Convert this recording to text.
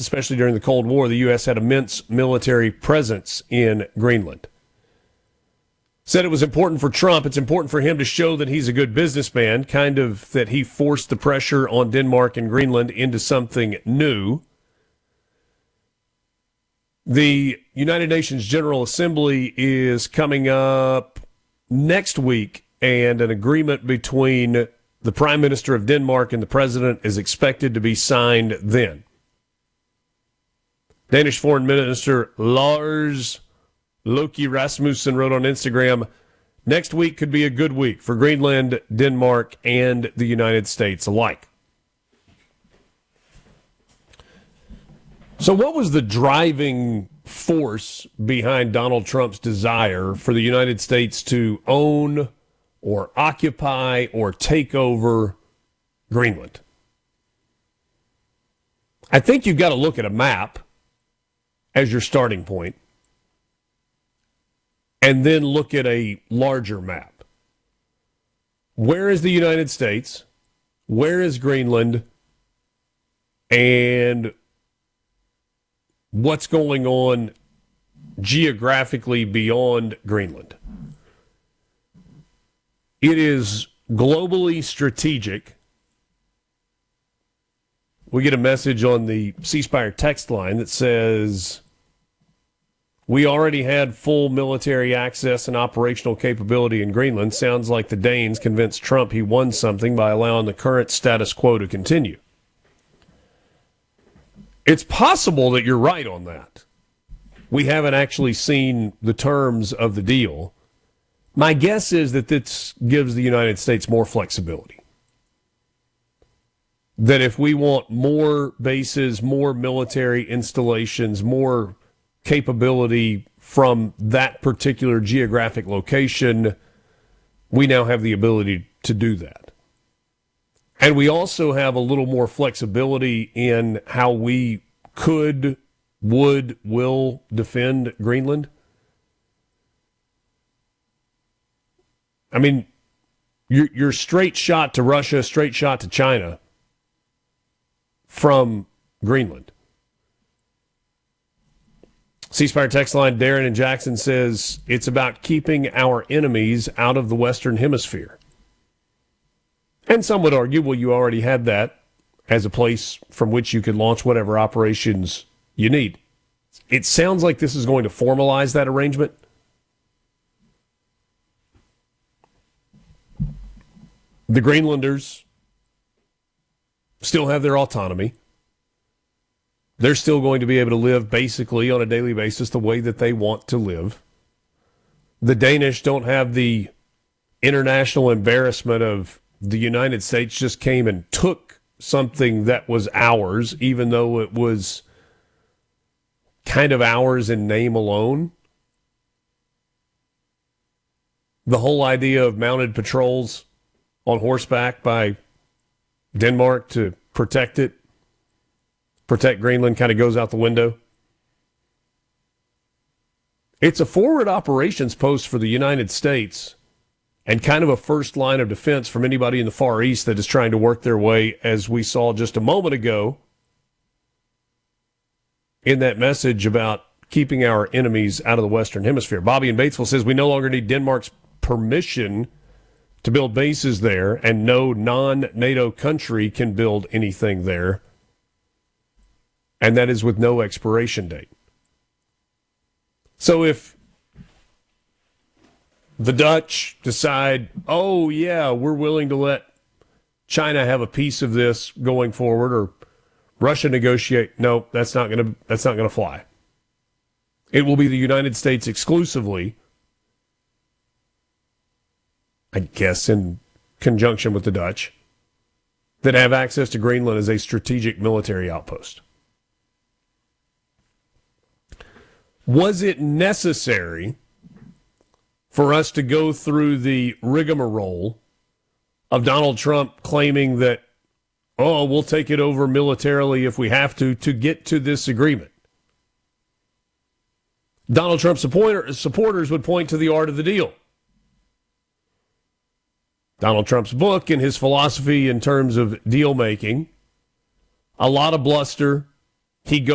especially during the Cold War, the U.S. had immense military presence in Greenland. Said it was important for Trump. It's important for him to show that he's a good businessman, kind of that he forced the pressure on Denmark and Greenland into something new. The United Nations General Assembly is coming up next week, and an agreement between the Prime Minister of Denmark and the President is expected to be signed then. Danish Foreign Minister Lars Løkke Rasmussen wrote on Instagram, next week could be a good week for Greenland, Denmark, and the United States alike. So what was the driving force behind Donald Trump's desire for the United States to own or occupy or take over Greenland? I think you've got to look at a map as your starting point, and then look at a larger map. Where is the United States? Where is Greenland? And what's going on geographically beyond Greenland? It is globally strategic. We get a message on the C Spire text line that says, we already had full military access and operational capability in Greenland. Sounds like the Danes convinced Trump he won something by allowing the current status quo to continue. It's possible that you're right on that. We haven't actually seen the terms of the deal. My guess is that this gives the United States more flexibility. That if we want more bases, more military installations, more capability from that particular geographic location, we now have the ability to do that. And we also have a little more flexibility in how we could, would, will defend Greenland. I mean, you're straight shot to Russia, straight shot to China from Greenland. C-Spire text line, Darren in Jackson says, it's about keeping our enemies out of the Western Hemisphere. And some would argue, well, you already had that as a place from which you could launch whatever operations you need. It sounds like this is going to formalize that arrangement. The Greenlanders still have their autonomy. They're still going to be able to live basically on a daily basis the way that they want to live. The Danish don't have the international embarrassment of the United States just came and took something that was ours, even though it was kind of ours in name alone. The whole idea of mounted patrols on horseback by Denmark to protect Greenland kind of goes out the window. It's a forward operations post for the United States and kind of a first line of defense from anybody in the Far East that is trying to work their way, as we saw just a moment ago in that message about keeping our enemies out of the Western Hemisphere. Bobby in Batesville says we no longer need Denmark's permission to build bases there, and no non-NATO country can build anything there. And that is with no expiration date. So if the Dutch decide, oh yeah, we're willing to let China have a piece of this going forward, or Russia negotiate, no, that's not going to fly. It will be the United States exclusively, I guess in conjunction with the Dutch, that have access to Greenland as a strategic military outpost. Was it necessary for us to go through the rigmarole of Donald Trump claiming that, oh, we'll take it over militarily if we have to get to this agreement? Donald Trump supporters would point to the art of the deal. Donald Trump's book and his philosophy in terms of deal making, a lot of bluster. He goes